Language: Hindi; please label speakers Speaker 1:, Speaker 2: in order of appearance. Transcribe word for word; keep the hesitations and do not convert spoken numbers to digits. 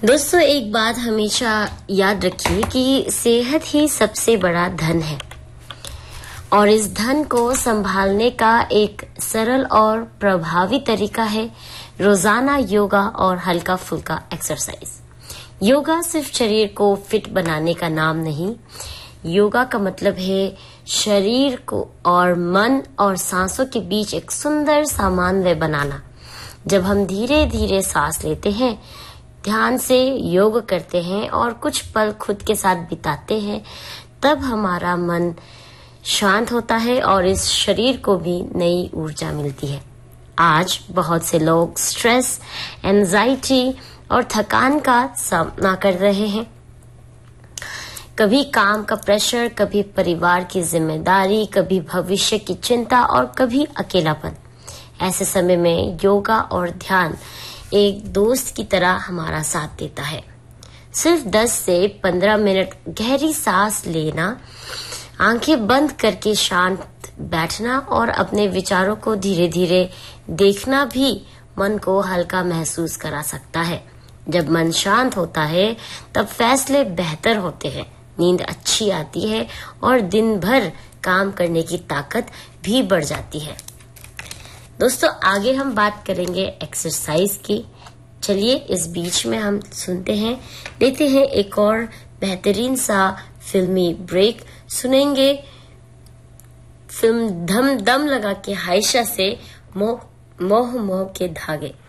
Speaker 1: दोस्तों, एक बात हमेशा याद रखिए कि सेहत ही सबसे बड़ा धन है और इस धन को संभालने का एक सरल और प्रभावी तरीका है रोजाना योगा और हल्का फुल्का एक्सरसाइज। योगा सिर्फ शरीर को फिट बनाने का नाम नहीं, योगा का मतलब है शरीर को और मन और सांसों के बीच एक सुंदर समन्वय बनाना। जब हम धीरे धीरे सांस लेते हैं, ध्यान से योग करते हैं और कुछ पल खुद के साथ बिताते हैं, तब हमारा मन शांत होता है और इस शरीर को भी नई ऊर्जा मिलती है। आज बहुत से लोग स्ट्रेस, एंजाइटी और थकान का सामना कर रहे हैं। कभी काम का प्रेशर, कभी परिवार की जिम्मेदारी, कभी भविष्य की चिंता और कभी अकेलापन। ऐसे समय में योगा और ध्यान एक दोस्त की तरह हमारा साथ देता है। सिर्फ दस से पंद्रह मिनट गहरी सांस लेना, आंखें बंद करके शांत बैठना और अपने विचारों को धीरे धीरे देखना भी मन को हल्का महसूस करा सकता है। जब मन शांत होता है तब फैसले बेहतर होते हैं, नींद अच्छी आती है और दिन भर काम करने की ताकत भी बढ़ जाती है। दोस्तों, आगे हम बात करेंगे एक्सरसाइज की। चलिए इस बीच में हम सुनते हैं, लेते हैं एक और बेहतरीन सा फिल्मी ब्रेक। सुनेंगे फिल्म धम दम लगा के हाइशा से मोह मोह मोह के धागे।